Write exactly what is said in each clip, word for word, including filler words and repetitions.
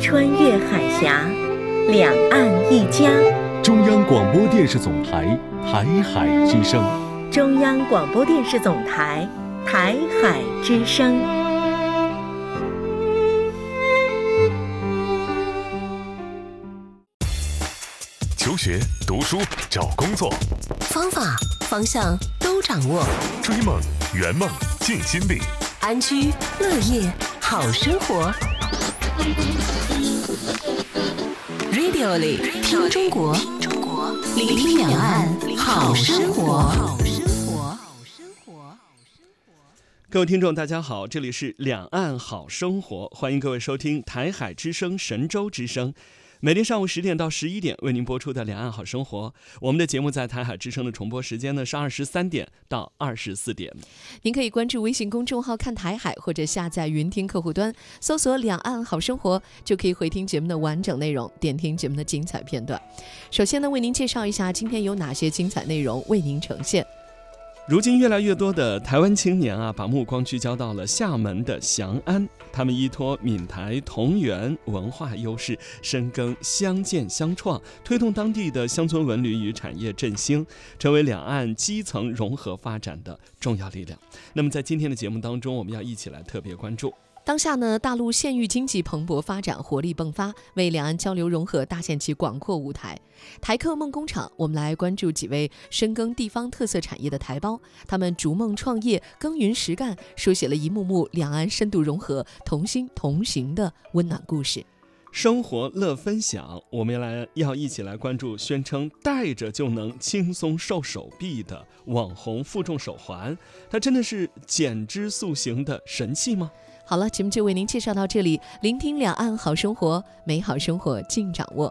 穿越海峡，两岸一家。 中央广播电视总台台海之声。 中央广播电视总台台海之声。 求学、读书、找工作， 方法、方向都掌握。 追梦、圆梦、尽心力， 安居乐业好生活。Radio 里听中国，聆听两岸好生活。 各位听众大家好，这里是两岸好生活，欢迎各位收听台海之声神州之声，每天上午十点到十一点为您播出的两岸好生活。我们的节目在台海之声的重播时间呢是二十三点到二十四点。 您可以关注微信公众号看台海，或者下载云听客户端，搜索两岸好生活，就可以回听节目的完整内容，点听节目的精彩片段。首先呢，为您介绍一下今天有哪些精彩内容为您呈现。 如今越来越多的台湾青年啊，把目光聚焦到了厦门的翔安，他们依托闽台同源文化优势，深耕乡建乡创，推动当地的乡村文旅与产业振兴，成为两岸基层融合发展的重要力量。那么在今天的节目当中，我们要一起来特别关注当下呢，大陆县域经济蓬勃发展，活力迸发，为两岸交流融合搭建起广阔舞台。台客梦工厂，我们来关注几位深耕地方特色产业的台胞，他们逐梦创业，耕耘实干，书写了一幕幕两岸深度融合、同心同行的温暖故事。 生活乐分享，我们来要一起来关注宣称戴着就能轻松瘦手臂的网红负重手环，它真的是减脂塑形的神器吗？ 好了，节目就为您介绍到这里，聆听两岸好生活，美好生活尽掌握。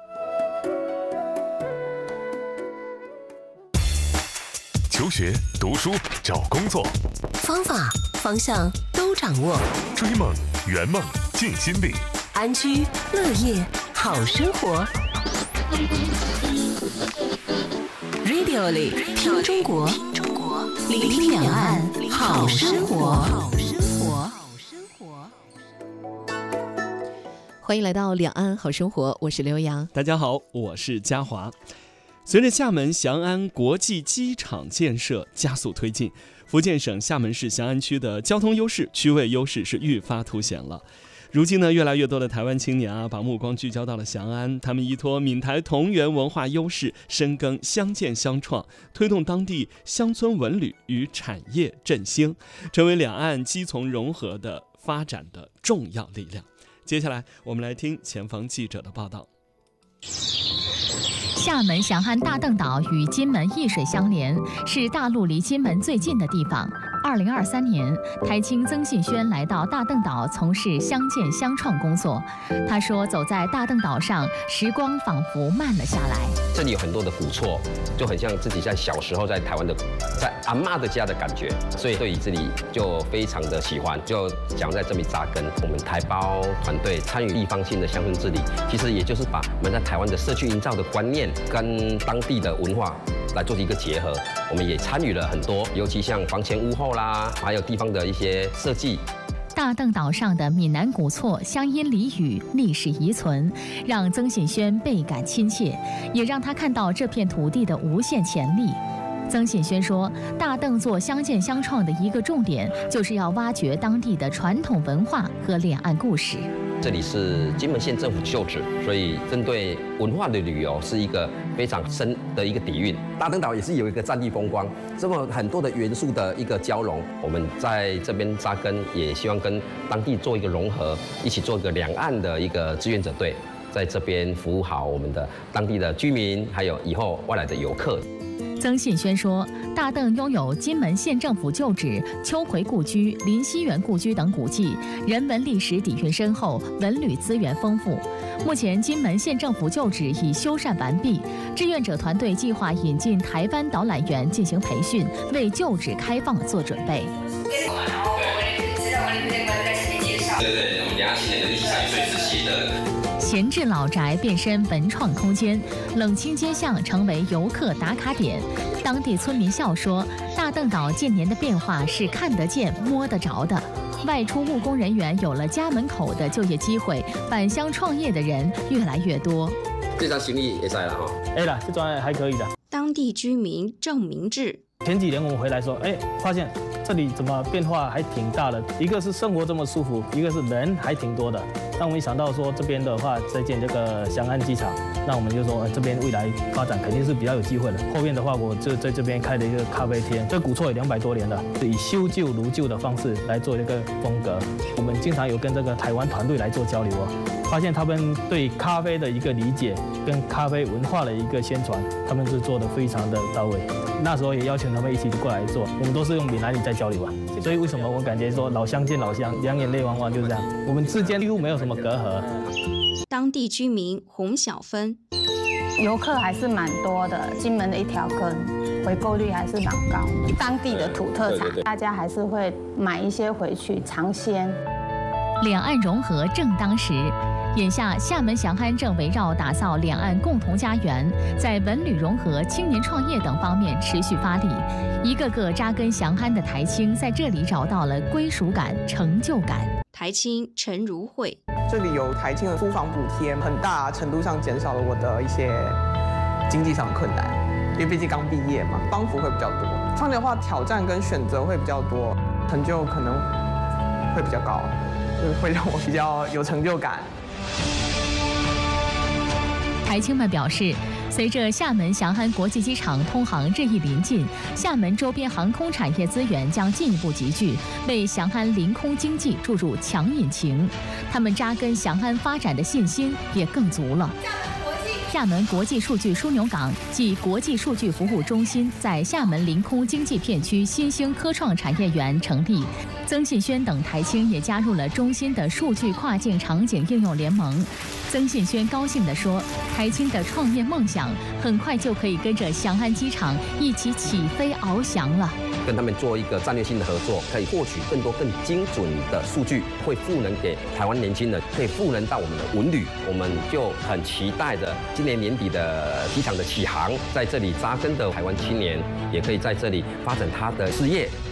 求学、读书、找工作， 方法、方向都掌握。 追梦、圆梦、尽心力， 安居乐业好生活。Radio 里听中国，聆听两岸好生活。 欢迎来到两岸好生活，我是刘洋。 大家好，我是嘉华。随着厦门翔安国际机场建设加速推进，福建省厦门市翔安区的交通优势、区位优势是愈发凸显了。如今呢，越来越多的台湾青年啊，把目光聚焦到了翔安，他们依托闽台同源文化优势，深耕乡建乡创，推动当地乡村文旅与产业振兴，成为两岸基层融合的发展的重要力量。接下来我们来听前方记者的报道。 厦门翔安大嶝岛与金门易水相连，是大陆离金门最近的地方。二零二三年，台青曾信轩来到大嶝岛从事乡建乡创工作。他说，走在大嶝岛上，时光仿佛慢了下来。 这里有很多的古厝，就很像自己在小时候在台湾的，在阿嬷的家的感觉，所以对于这里就非常的喜欢，就想在这里扎根。我们台胞团队参与地方性的乡村治理，其实也就是把我们在台湾的社区营造的观念跟当地的文化来做一个结合。我们也参与了很多，尤其像房前屋后啦，还有地方的一些设计。 大嶝岛上的闽南古厝、乡音俚语、历史遗存，让曾信轩倍感亲切，也让他看到这片土地的无限潜力。曾信轩说，大嶝做乡建乡创的一个重点，就是要挖掘当地的传统文化和两岸故事。 这里是金门县政府旧址，所以针对文化的旅游是一个非常深的一个底蕴。大嶝岛也是有一个战地风光，这么很多的元素的一个交融，我们在这边扎根，也希望跟当地做一个融合，一起做一个两岸的一个志愿者队，在这边服务好我们的当地的居民，还有以后外来的游客。 曾信轩说，大嶝拥有金门县政府旧址、秋葵故居、林溪园故居等古迹，人文历史底蕴深厚，文旅资源丰富。目前金门县政府旧址已修缮完毕，志愿者团队计划引进台湾导览员进行培训，为旧址开放做准备。对对，我们俩今年的历史三岁是写的。闲置老宅变身文创空间，冷清街巷成为游客打卡点。当地村民笑说，大嶝岛近年的变化是看得见、摸得着的。 外出务工人员有了家门口的就业机会，返乡创业的人越来越多。 这张行李也在了哈， 哎啦，这张还可以的。 当地居民郑明志， 前几年我们回来说，哎，发现这里怎么变化还挺大的，一个是生活这么舒服，一个是人还挺多的。那我们想到说这边的话，再建这个翔安机场，那我们就说、呃、这边未来发展肯定是比较有机会的。后面的话，我就在这边开了一个咖啡厅，这古厝有两百多年了，以修旧如旧的方式来做这个风格。我们经常有跟这个台湾团队来做交流哦，发现他们对咖啡的一个理解跟咖啡文化的一个宣传，他们是做得非常的到位。那时候也邀请他们一起过来做，我们都是用闽南语在交流啊。所以为什么我感觉说老乡见老乡，两眼泪汪汪就是这样，我们之间几乎没有什么隔阂。 当地居民洪小芬， 游客还是蛮多的，金门的一条坑，回购率还是蛮高。当地的土特产，大家还是会买一些回去尝鲜。 两岸融合正当时。眼下，厦门翔安正围绕打造两岸共同家园，在文旅融合、青年创业等方面持续发力。一个个扎根翔安的台青，在这里找到了归属感、成就感。 台青陈如慧， 这里有台青的租房补贴，很大程度上减少了我的一些经济上的困难，因为毕竟刚毕业嘛，帮扶会比较多。创业的话，挑战跟选择会比较多，成就可能会比较高，就是会让我比较有成就感。 台青们表示，随着厦门翔安国际机场通航日益临近，厦门周边航空产业资源将进一步集聚，为翔安临空经济注入强引擎。他们扎根翔安发展的信心也更足了。厦门国际数据枢纽港暨国际数据服务中心在厦门临空经济片区新兴科创产业园成立，曾信轩等台青也加入了中心的数据跨境场景应用联盟。曾信轩高兴地说，台青的创业梦想很快就可以跟着翔安机场一起起飞翱翔了。 跟他们做一个战略性的合作，可以获取更多更精准的数据，会赋能给台湾年轻人，可以赋能到我们的文旅。我们就很期待着今年年底的机场的起航，在这里扎根的台湾青年也可以在这里发展他的事业。